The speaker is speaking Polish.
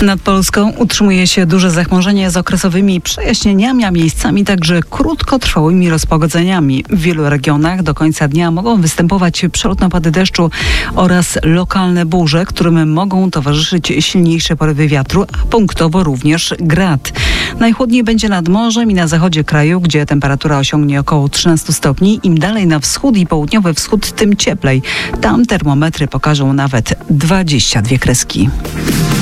Nad Polską utrzymuje się duże zachmurzenie z okresowymi przejaśnieniami, a miejscami także krótkotrwałymi rozpogodzeniami. W wielu regionach do końca dnia mogą występować przelotne opady deszczu oraz lokalne burze, którym mogą towarzyszyć silniejsze porywy wiatru, a punktowo również grad. Najchłodniej będzie nad morzem i na zachodzie kraju, gdzie temperatura osiągnie około 13 stopni. Im dalej na wschód i południowy wschód, tym cieplej. Tam termometry pokażą nawet 22 kreski.